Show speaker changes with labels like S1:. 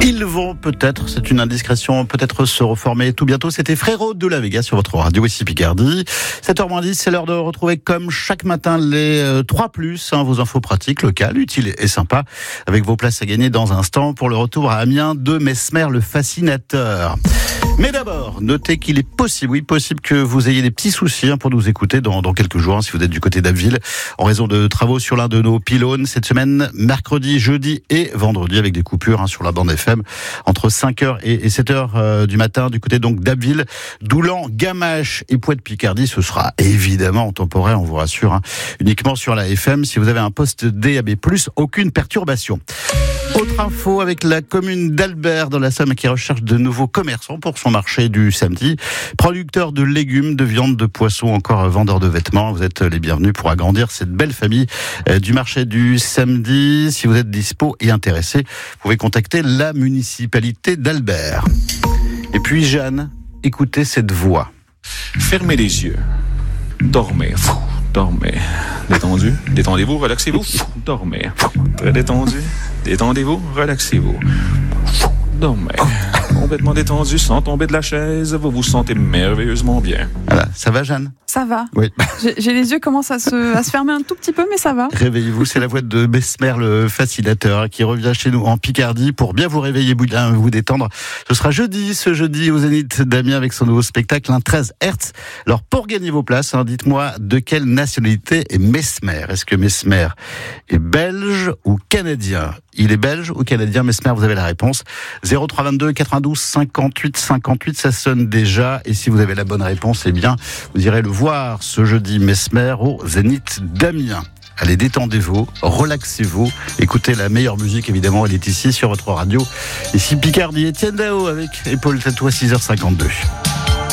S1: Ils vont peut-être, c'est une indiscrétion, peut-être se reformer tout bientôt. C'était Frérot de la Vega sur votre radio ici Picardie. 7h10, c'est l'heure de retrouver comme chaque matin les 3+, vos infos pratiques, locales, utiles et sympas, avec vos places à gagner dans un instant pour le retour à Amiens de Mesmer le Fascinateur. Mais d'abord, notez qu'il est possible que vous ayez des petits soucis pour nous écouter dans quelques jours, si vous êtes du côté d'Abbeville, en raison de travaux sur l'un de nos pylônes cette semaine, mercredi, jeudi et vendredi, avec des coupures sur la bande FM entre 5h et 7h du matin, du côté donc d'Abbeville, Doulan, Gamache et Poix-de-Picardie. Ce sera évidemment temporaire, on vous rassure, uniquement sur la FM. Si vous avez un poste DAB+, aucune perturbation. Autre info avec la commune d'Albert dans la Somme qui recherche de nouveaux commerçants pour son marché du samedi. Producteurs de légumes, de viande, de poissons, encore vendeurs de vêtements. Vous êtes les bienvenus pour agrandir cette belle famille du marché du samedi. Si vous êtes dispo et intéressé, vous pouvez contacter la municipalité d'Albert. Et puis Jeanne, écoutez cette voix.
S2: Fermez les yeux. Dormez. Dormez. Détendu. Détendez-vous, relaxez-vous. Dormez. Très détendu. Détendez-vous, relaxez-vous. Dormez. Complètement détendu, sans tomber de la chaise, vous vous sentez merveilleusement bien.
S1: Voilà, ça va Jeanne ?
S3: Ça va.
S1: Oui.
S3: J'ai les yeux qui commencent à se fermer un tout petit peu, mais ça va.
S1: Réveillez-vous, c'est la voix de Mesmer le Fascinateur qui revient chez nous en Picardie pour bien vous réveiller, vous détendre. Ce sera ce jeudi au Zénith d'Amiens avec son nouveau spectacle, 13 Hertz. Alors pour gagner vos places, dites-moi de quelle nationalité est Mesmer. Est-ce que Mesmer est belge ou canadien ? Il est belge ou canadien, Mesmer, vous avez la réponse. 0322 92 58 58, ça sonne déjà. Et si vous avez la bonne réponse, vous irez le voir ce jeudi Mesmer au Zénith d'Amiens. Allez, détendez-vous, relaxez-vous, écoutez la meilleure musique, évidemment, elle est ici sur votre radio. Ici Picardie, Etienne Dao avec Épaule Tatou à 6h52.